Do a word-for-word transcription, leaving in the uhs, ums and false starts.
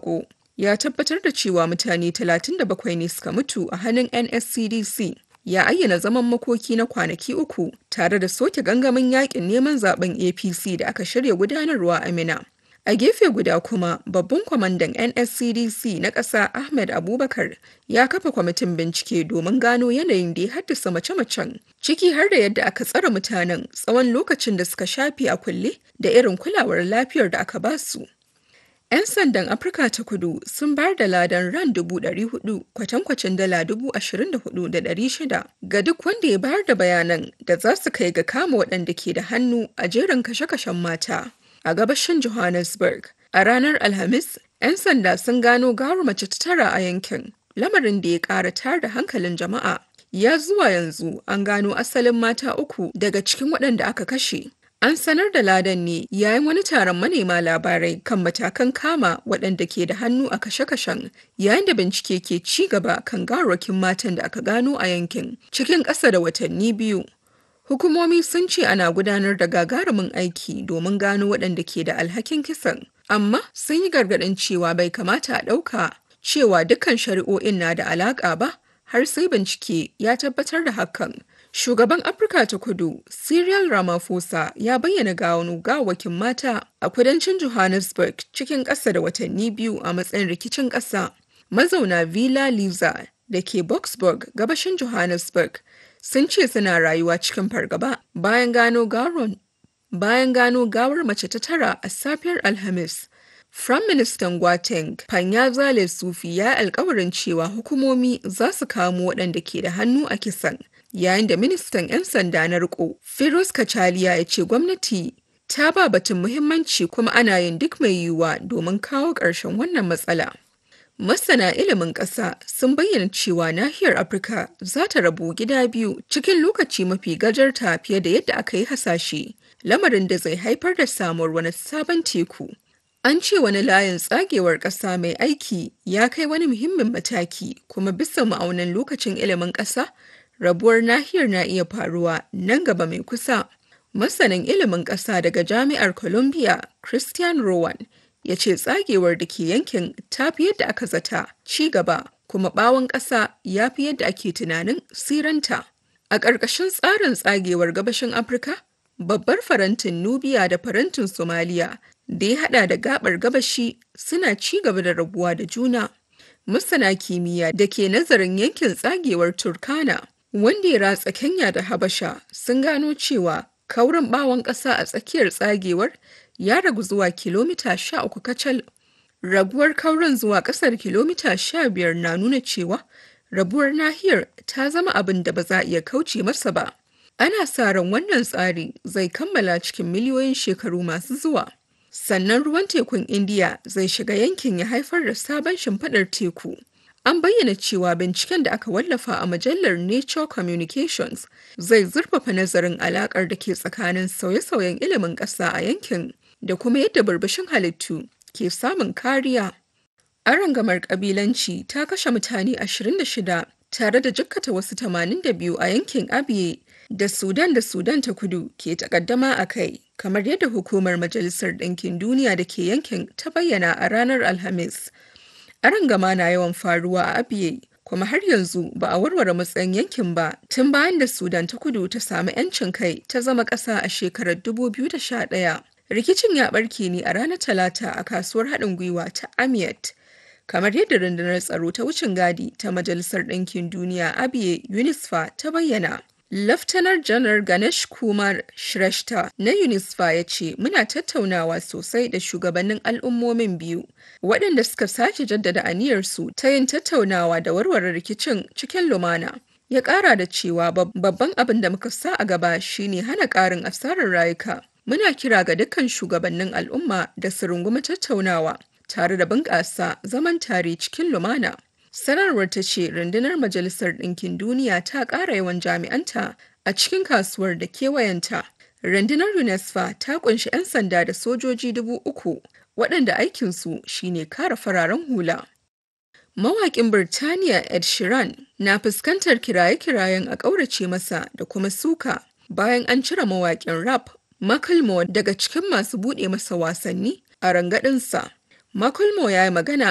saƙo ya tabbatar da cewa mutane talatin da bakwai ne suka mutu a hannun N S C D C. Ya ayyana zaman makoki na kwanaki uku tare da soke gangamin yakin neman zaben A P C da aka shirya gudanarwa a Minna. A gefe guda kuma, babban kwamandan N S C D C na ƙasa Ahmed Abubakar ya kafa kwamitin bincike domin gano yanayin da ya haddasa mace-macen, ciki har da yadda aka tsare mutanen tsawon lokacin da suka shafe a kulle da irin kulawar lafiyar da aka basu. 'Yan sandan Afirka ta Kudu sun bayar da ladan rand dubu ɗari hudu kwatankwacin dala dubu ashirin da hudu da ɗari shida ga duk wanda ya bayar da bayanan da za su kai ga kama waɗanda ke da hannu a jerin kashe-kashen mata. A gabashin Johannesburg, a ranar Alhamis, 'yan sanda sun gano gawar mace ta tara a yankin, lamarin da ya ƙara tayar da hankalin jama'a. Ya zuwa yanzu an gano asalin mata uku daga cikin waɗanda aka kashe. An sanar da ladan ne yayin wani taron manema labarai kan matakan kama waɗanda ke da hannu a kashe-kashen, yayin da bincike ke ci gaba kan gawarwakin matan da aka gano a yankin cikin ƙasa da watanni biyu. Hukumomi sun ce ana gudanar da gagarumin aiki domin gano waɗanda ke da alhakin kisan, amma sun yi gargaɗin cewa bai kamata a ɗauka cewa dukkan shari'o'in na da alaƙa ba har sai bincike ya tabbatar da hakan. Shugaban Afirka ta Kudu, Cyril Ramaphosa, ya bayyana gano gawakin mata a kudancin Johannesburg cikin ƙasa da watanni biyu a matsayin rikicin ƙasa. Mazauna Villa Liza da ke Boksburg, gabashin Johannesburg, sun ce suna rayuwa cikin fargaba bayan gano gawar bayan gano gawar mace ta tara a safiyar Alhamis. Firayim Ministan Gauteng, Panyaza Lesufi, ya yi alkawarin cewa hukumomi za su kamo waɗanda ke da hannu a kisan. Yayin da ministan 'yan sanda na riko Feroz Kachaliya ya ce gwamnati ta ba batun muhimmanci kuma ana yin duk mai yiwuwa domin kawo ƙarshen wannan matsala. Masana ilimin ƙasa sun bayyana cewa nahiyar Afirka za ta rabu gida biyu cikin lokaci mafi gajarta fiye da yadda aka yi hasashe, lamarin da zai haifar da samuwar wani sabon teku. An ce wani layin tsagewar ƙasa mai aiki ya kai wani muhimmin mataki, kuma bisa ma'aunin lokacin ilimin ƙasa, rabuwar nahiyar na iya faruwa nan gaba mai kusa. Masanin ilimin ƙasa daga Jami'ar Columbia, Christian Rowan, ya ce tsagewar da ke yankin ta fi yadda aka zata ci gaba, kuma ɓawon ƙasa ya fi yadda ake tunanin siranta. A ƙarƙashin tsarin tsagewar gabashin Afirka, babbar farantin Nubiya da farantin Somaliya da ya haɗa da gaɓar gabashi suna ci gaba da rabuwa da juna. Masana kimiyya da ke nazarin yankin tsagewar Turkana, wanda ya ratsa Kenya da Habasha, sun gano cewa kaurin ɓawon ƙasa a tsakiyar tsagewar ya ragu zuwa kilomita sha uku kacal. Raguwar kaurin zuwa ƙasar kilomita sha biyar na nuna cewa rabuwar nahiyar ta zama abin da ba za a iya kauce masa ba. Ana sa ran wannan tsari zai kammala cikin miliyoyin shekaru masu zuwa. Sannan ruwan tekun Indiya zai shiga yankin ya haifar da sabon shimfiɗar teku. An bayyana cewa binciken da aka wallafa a mujallar Nature Communications zai zurfafa nazarin alaƙar da ke tsakanin sauye-sauyen ilimin ƙasa a yankin da kuma yadda burbushin halittu ke samun kariya. Arangamar ƙabilanci ta kashe mutane ashirin da shida tare da jikkata wasu tamanin da biyu a yankin Abyei da Sudan da Sudan ta Kudu ke takaddama a kai, kamar yadda Hukumar Majalisar Ɗinkin Duniya da ke yankin ta bayyana a ranar Alhamis. Arangama na yawan faruwa a Abyei, kuma har yanzu ba a warware matsayin yankin ba tun bayan da Sudan ta Kudu ta samu 'yancin kai ta zama ƙasa a shekarar dubu biyu da sha ɗaya. Rikicin ya ɓarke ne a ranar Talata a kasuwar haɗin gwiwa ta Amiet, kamar yadda rundunar tsaro ta wucin gadi ta Majalisar Ɗinkin Duniya Abyei UNISFA ta bayyana. Laftanar Janar Ganesh Kumar Shrestha na UNISFA ya ce, "Muna tattaunawa sosai da shugabannin al'ummomin biyu, waɗanda suka sake jaddada aniyarsu ta yin tattaunawa da warware rikicin cikin lumana." Ya ƙara da cewa babban abin da muka sa a gaba shine hana ƙarin asarar rayuka. Muna kira ga dukkan shugabannin al'umma da su rungumi tattaunawa tare da bunƙasa zaman tare cikin lumana. Sanarwar ta ce rundunar Majalisar Ɗinkin Duniya ta ƙara yawan jami'anta a cikin kasuwar da kewayenta. Rundunar UNISFA ta ƙunshi 'yan sanda da sojoji dubu uku waɗanda aikinsu shine kare fararen hula. Mawaƙin Birtaniya Ed Sheeran na fuskantar kiraye-kirayen a ƙaurace masa da kuma suka bayan an cire mawaƙin rap Macklemore daga cikin masu buɗe masa wasanni a rangadinsa. Macklemore ya yi magana